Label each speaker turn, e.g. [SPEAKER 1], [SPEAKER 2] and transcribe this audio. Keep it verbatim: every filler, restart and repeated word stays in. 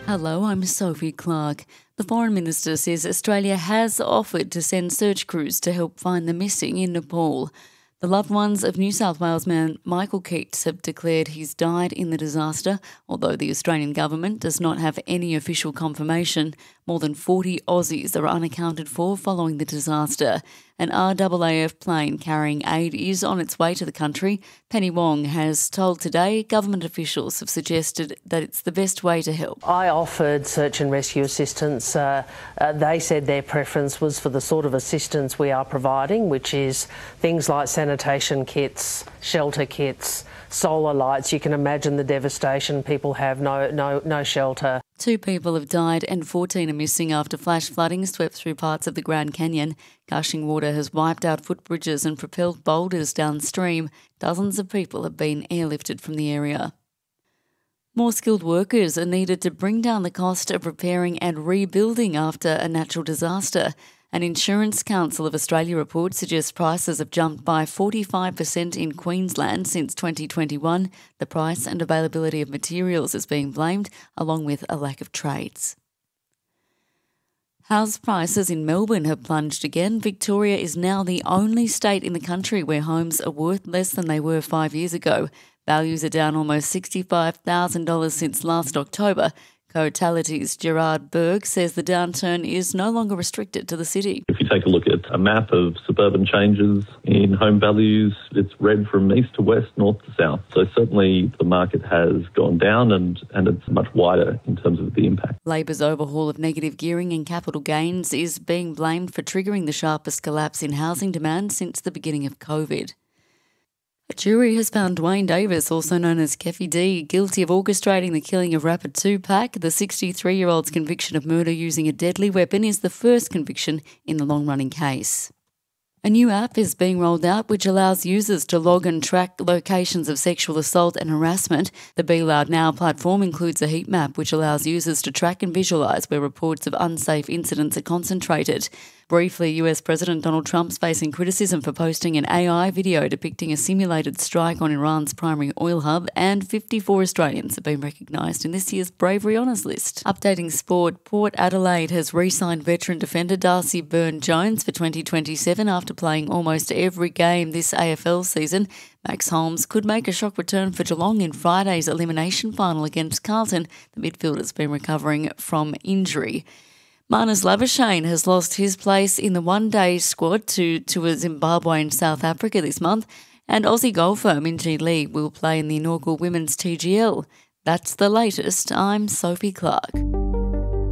[SPEAKER 1] Hello, I'm Sophie Clark. The Foreign Minister says Australia has offered to send search crews to help find the missing in Nepal. The loved ones of New South Wales man Michael Keats have declared he's died in the disaster, although the Australian government does not have any official confirmation. More than forty Aussies are unaccounted for following the disaster. An R A A F plane carrying aid is on its way to the country. Penny Wong has told Today government officials have suggested that it's the best way to help.
[SPEAKER 2] I offered search and rescue assistance. Uh, uh, they said their preference was for the sort of assistance we are providing, which is things like sanitation kits, shelter kits, solar lights. You can imagine the devastation. People have no, no, no shelter.
[SPEAKER 1] Two people have died and fourteen are missing after flash flooding swept through parts of the Grand Canyon. Gushing water has wiped out footbridges and propelled boulders downstream. Dozens of people have been airlifted from the area. More skilled workers are needed to bring down the cost of repairing and rebuilding after a natural disaster. An Insurance Council of Australia report suggests prices have jumped by forty-five percent in Queensland since twenty twenty-one. The price and availability of materials is being blamed, along with a lack of trades. House prices in Melbourne have plunged again. Victoria is now the only state in the country where homes are worth less than they were five years ago. Values are down almost sixty-five thousand dollars since last October. Coatality's Gerard Berg says the downturn is no longer restricted to the city.
[SPEAKER 3] If you take a look at a map of suburban changes in home values, it's red from east to west, north to south. So certainly the market has gone down and, and it's much wider in terms of the impact.
[SPEAKER 1] Labor's overhaul of negative gearing and capital gains is being blamed for triggering the sharpest collapse in housing demand since the beginning of COVID. A jury has found Dwayne Davis, also known as Keffi D, guilty of orchestrating the killing of rapper Tupac. The sixty-three-year-old's conviction of murder using a deadly weapon is the first conviction in the long-running case. A new app is being rolled out which allows users to log and track locations of sexual assault and harassment. The Be Loud Now platform includes a heat map which allows users to track and visualise where reports of unsafe incidents are concentrated. Briefly, U S President Donald Trump's facing criticism for posting an A I video depicting a simulated strike on Iran's primary oil hub, and fifty-four Australians have been recognised in this year's Bravery Honours list. Updating sport, Port Adelaide has re-signed veteran defender Darcy Byrne-Jones for twenty twenty-seven after playing almost every game this A F L season. Max Holmes could make a shock return for Geelong in Friday's elimination final against Carlton. The midfielder's been recovering from injury. Marnus Labuschagne has lost his place in the one-day squad to, to a Zimbabwe and South Africa this month, and Aussie golfer Minjee Lee will play in the inaugural Women's T G L. That's the latest. I'm Sophie Clark.